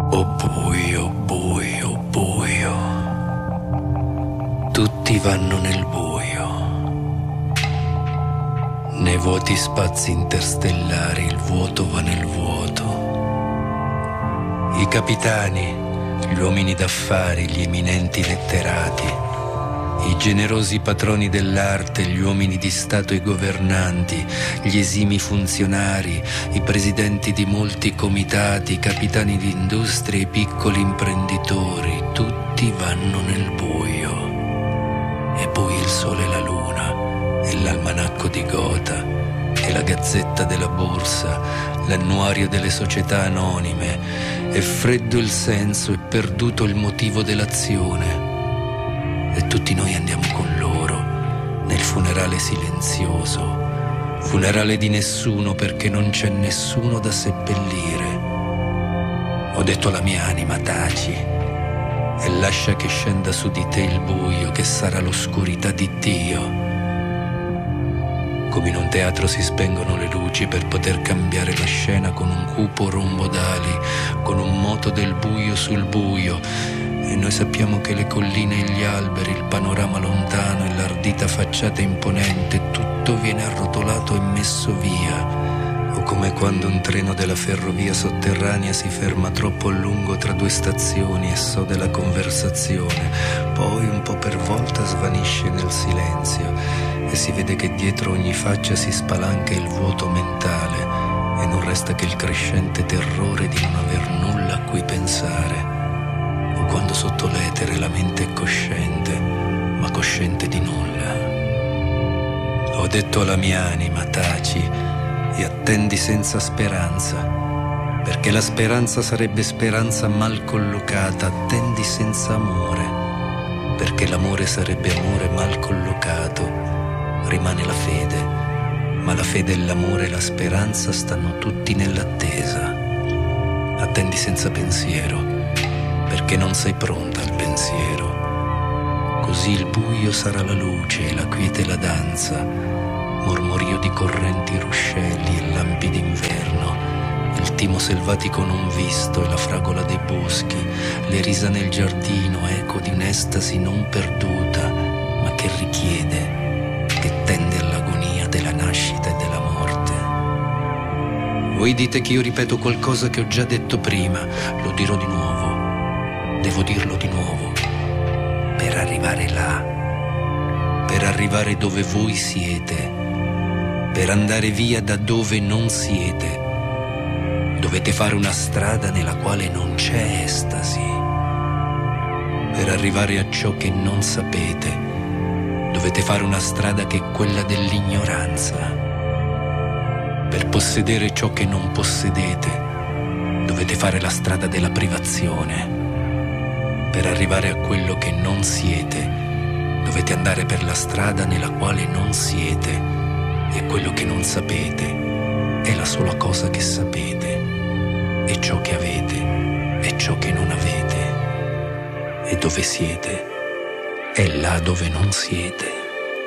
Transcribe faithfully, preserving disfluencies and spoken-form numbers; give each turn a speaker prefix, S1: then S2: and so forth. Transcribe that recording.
S1: Oh buio, buio, buio. Tutti vanno nel buio. Nei vuoti spazi interstellari il vuoto va nel vuoto. I capitani, gli uomini d'affari, gli eminenti letterati, i generosi patroni dell'arte, gli uomini di Stato e i governanti, gli esimi funzionari, i presidenti di molti comitati, i capitani di industria, i piccoli imprenditori, tutti vanno nel buio. E poi il sole e la luna, e l'almanacco di Gotha, e la gazzetta della borsa, l'annuario delle società anonime, è freddo il senso e perduto il motivo dell'azione. E tutti noi andiamo con loro nel funerale silenzioso, funerale di nessuno perché non c'è nessuno da seppellire. Ho detto alla mia anima: taci e lascia che scenda su di te il buio che sarà l'oscurità di Dio. Come in un teatro si spengono le luci per poter cambiare la scena con un cupo rombo d'ali, con un moto del buio sul buio. E noi sappiamo che le colline e gli alberi, il panorama lontano e l'ardita facciata imponente, tutto viene arrotolato e messo via. O come quando un treno della ferrovia sotterranea si ferma troppo a lungo tra due stazioni e sode la conversazione, poi un po' per volta svanisce nel silenzio e si vede che dietro ogni faccia si spalanca il vuoto mentale e non resta che il crescente terrore di non aver nulla a cui pensare. O quando sotto l'etere la mente è cosciente, ma cosciente di nulla. Ho detto alla mia anima: taci e attendi senza speranza, perché la speranza sarebbe speranza mal collocata. Attendi senza amore, perché l'amore sarebbe amore mal collocato. Rimane la fede, ma la fede e l'amore e la speranza stanno tutti nell'attesa. Attendi senza pensiero, perché non sei pronta al pensiero. Così il buio sarà la luce, la quiete la danza, mormorio di correnti ruscelli e lampi d'inverno, il timo selvatico non visto e la fragola dei boschi, le risa nel giardino, eco di un'estasi non perduta, ma che richiede, che tende all'agonia della nascita e della morte. Voi dite che io ripeto qualcosa che ho già detto prima, lo dirò di nuovo. Devo dirlo di nuovo, per arrivare là, per arrivare dove voi siete, per andare via da dove non siete. Dovete fare una strada nella quale non c'è estasi. Per arrivare a ciò che non sapete, dovete fare una strada che è quella dell'ignoranza. Per possedere ciò che non possedete, dovete fare la strada della privazione. Per arrivare a quello che non siete, dovete andare per la strada nella quale non siete, e quello che non sapete è la sola cosa che sapete, e ciò che avete è ciò che non avete, e dove siete è là dove non siete.